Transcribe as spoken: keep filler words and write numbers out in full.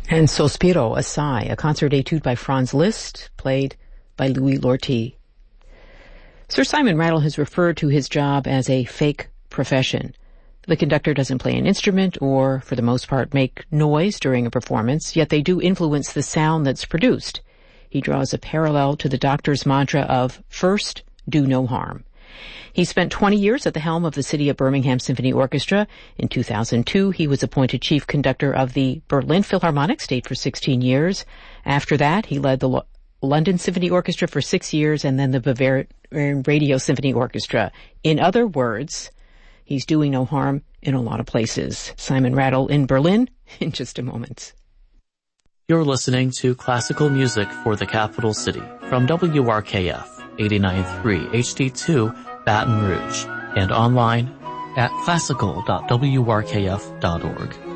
And Sospiro, a sigh, a concert etude by Franz Liszt, played by Louis Lortie. Sir Simon Rattle has referred to his job as a fake profession. The conductor doesn't play an instrument or, for the most part, make noise during a performance, yet they do influence the sound that's produced. He draws a parallel to the doctor's mantra of, first, do no harm. He spent twenty years at the helm of the City of Birmingham Symphony Orchestra. In two thousand two, he was appointed chief conductor of the Berlin Philharmonic, stayed for sixteen years. After that, he led the Lo- London Symphony Orchestra for six years and then the Bavarian Radio Symphony Orchestra. In other words, he's doing no harm in a lot of places. Simon Rattle in Berlin in just a moment. You're listening to classical music for the capital city from W R K F eighty-nine point three H D two Baton Rouge and online at classical dot w r k f dot org.